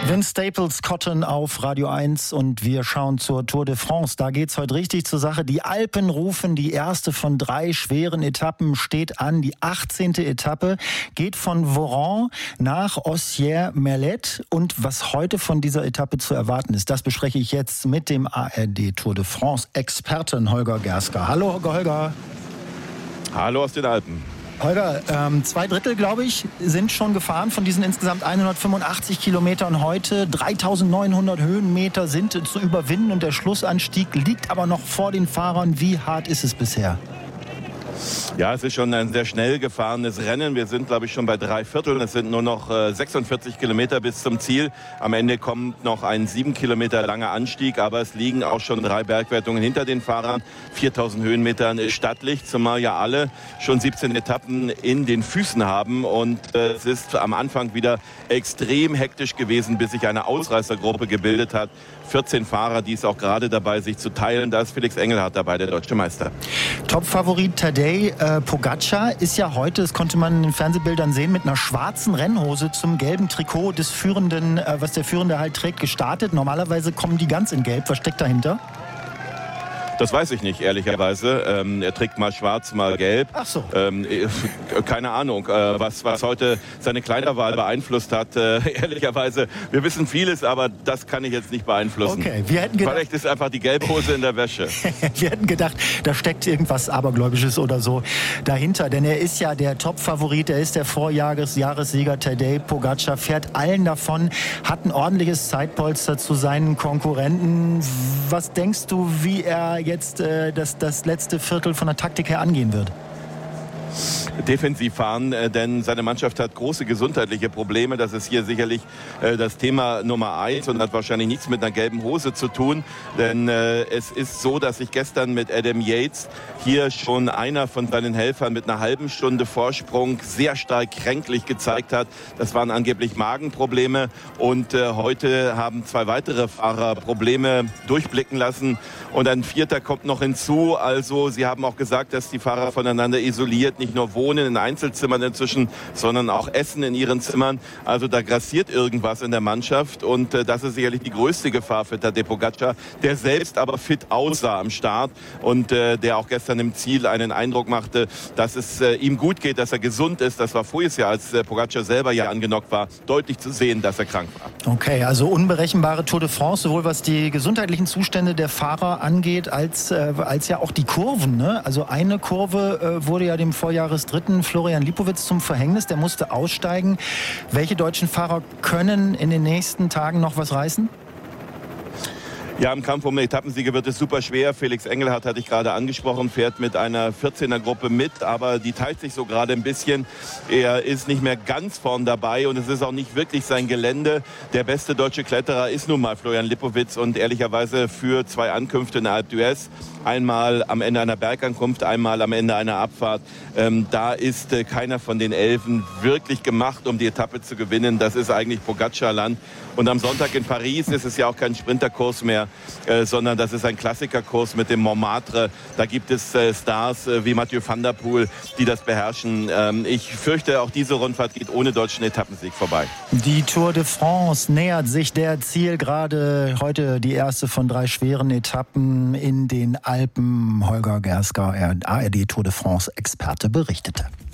Vince Staples, Cotton auf Radio 1 und wir schauen zur Tour de France. Da geht's heute richtig zur Sache. Die Alpen rufen, die erste von 3 schweren Etappen steht an. Die 18. Etappe geht von Voran nach Ossières-Merlet. Und was heute von dieser Etappe zu erwarten ist, das bespreche ich jetzt mit dem ARD Tour de France Experten Holger Gersker. Hallo Holger. Hallo aus den Alpen. Holger, 2/3, glaube ich, sind schon gefahren von diesen insgesamt 185 Kilometern heute. 3.900 Höhenmeter sind zu überwinden und der Schlussanstieg liegt aber noch vor den Fahrern. Wie hart ist es bisher? Ja, es ist schon ein sehr schnell gefahrenes Rennen. Wir sind, glaube ich, schon bei 3/4. Es sind nur noch 46 Kilometer bis zum Ziel. Am Ende kommt noch ein 7 Kilometer langer Anstieg, aber es liegen auch schon 3 Bergwertungen hinter den Fahrern. 4.000 Höhenmetern ist stattlich, zumal ja alle schon 17 Etappen in den Füßen haben. Und es ist am Anfang wieder extrem hektisch gewesen, bis sich eine Ausreißergruppe gebildet hat. 14 Fahrer, die ist auch gerade dabei, sich zu teilen. Da ist Felix Engelhardt dabei, der deutsche Meister. Topfavorit Tadej Pogačar ist ja heute, das konnte man in den Fernsehbildern sehen, mit einer schwarzen Rennhose zum gelben Trikot des Führenden, was der Führende halt trägt, gestartet. Normalerweise kommen die ganz in Gelb. Was steckt dahinter? Das weiß ich nicht, ehrlicherweise. Er trägt mal schwarz, mal gelb. Ach so. Keine Ahnung, was heute seine Kleiderwahl beeinflusst hat. Ehrlicherweise, wir wissen vieles, aber das kann ich jetzt nicht beeinflussen. Okay, wir hätten gedacht, vielleicht ist einfach die Gelbhose in der Wäsche. Wir hätten gedacht, da steckt irgendwas Abergläubisches oder so dahinter. Denn er ist ja der Top-Favorit, er ist der Vorjahressieger Tadej Pogačar, fährt allen davon, hat ein ordentliches Zeitpolster zu seinen Konkurrenten. Was denkst du, wie er jetzt das letzte Viertel von der Taktik her angehen wird? Defensiv fahren, denn seine Mannschaft hat große gesundheitliche Probleme. Das ist hier sicherlich das Thema Nummer 1 und hat wahrscheinlich nichts mit einer gelben Hose zu tun. Denn es ist so, dass sich gestern mit Adam Yates hier schon einer von seinen Helfern mit einer halben Stunde Vorsprung sehr stark kränklich gezeigt hat. Das waren angeblich Magenprobleme und heute haben 2 weitere Fahrer Probleme durchblicken lassen und ein 4. kommt noch hinzu. Also sie haben auch gesagt, dass die Fahrer voneinander isoliert nicht nur wohnen in Einzelzimmern inzwischen, sondern auch essen in ihren Zimmern. Also da grassiert irgendwas in der Mannschaft und das ist sicherlich die größte Gefahr für Tadej Pogačar, der selbst aber fit aussah am Start und der auch gestern im Ziel einen Eindruck machte, dass es ihm gut geht, dass er gesund ist. Das war voriges Jahr, als Pogačar selber ja angenockt war, deutlich zu sehen, dass er krank war. Okay, also unberechenbare Tour de France, sowohl was die gesundheitlichen Zustände der Fahrer angeht, als ja auch die Kurven, ne? Also eine Kurve wurde ja dem Vorjahresdritten Florian Lipowitz zum Verhängnis, der musste aussteigen. Welche deutschen Fahrer können in den nächsten Tagen noch was reißen? Ja, im Kampf um den Etappensieger wird es super schwer. Felix Engelhardt hatte ich gerade angesprochen, fährt mit einer 14er-Gruppe mit, aber die teilt sich so gerade ein bisschen. Er ist nicht mehr ganz vorn dabei und es ist auch nicht wirklich sein Gelände. Der beste deutsche Kletterer ist nun mal Florian Lipowitz und ehrlicherweise für 2 Ankünfte in der Alpe d'Huez, einmal am Ende einer Bergankunft, einmal am Ende einer Abfahrt. Da ist keiner von den Elfen wirklich gemacht, um die Etappe zu gewinnen. Das ist eigentlich Pogačar-Land. Und am Sonntag in Paris ist es ja auch kein Sprinterkurs mehr, sondern das ist ein Klassikerkurs mit dem Montmartre. Da gibt es Stars wie Mathieu van der Poel, die das beherrschen. Ich fürchte, auch diese Rundfahrt geht ohne deutschen Etappensieg vorbei. Die Tour de France nähert sich der Zielgerade. Heute die erste von 3 schweren Etappen in den Alpen. Holger Gersker, ARD Tour de France Experte, berichtete.